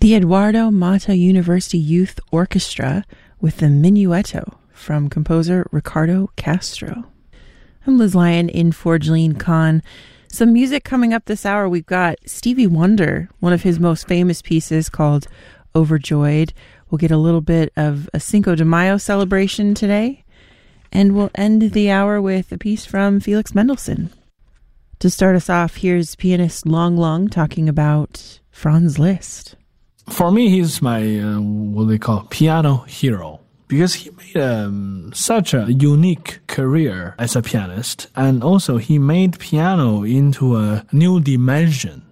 The Eduardo Mata University Youth Orchestra with the Minuetto from composer Ricardo Castro. I'm Liz Lyon in for Jillian Kahn. Some music coming up this hour. We've got Stevie Wonder, one of his most famous pieces called Overjoyed. We'll get a little bit of a Cinco de Mayo celebration today. And we'll end the hour with a piece from Felix Mendelssohn. To start us off, here's pianist Long Long talking about Franz Liszt. For me, he's my, what they call piano hero. Because he made such a unique career as a pianist. And also, he made piano into a new dimension.